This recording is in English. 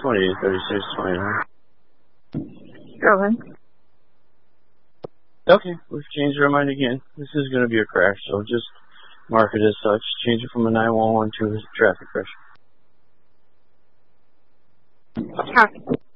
283629. Go ahead. Okay, we've changed our mind again. This is going to be a crash, so just mark it as such. Change it from a 911 to a traffic crash. Copy.